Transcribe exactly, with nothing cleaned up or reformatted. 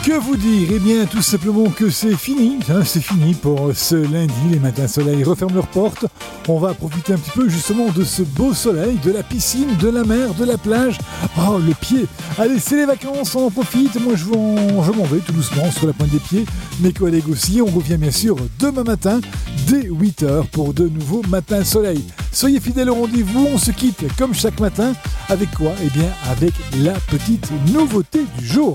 Que vous dire? Eh bien, tout simplement que c'est fini, hein, c'est fini pour ce lundi. Les matins soleil referment leurs portes. On va profiter un petit peu justement de ce beau soleil, de la piscine, de la mer, de la plage. Oh, le pied! Allez, c'est les vacances, on en profite. Moi, je m'en, je m'en vais tout doucement sur la pointe des pieds. Mes collègues aussi. On revient bien sûr demain matin dès huit heures pour de nouveaux matins soleil. Soyez fidèles au rendez-vous. On se quitte comme chaque matin. Avec quoi? Eh bien, avec la petite nouveauté du jour.